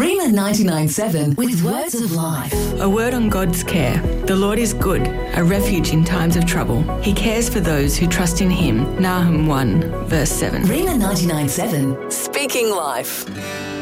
Rima 99.7 with words of life. A word on God's care. The Lord is good, a refuge in times of trouble. He cares for those who trust in him. Nahum 1, verse 7. Rima 99.7, speaking life.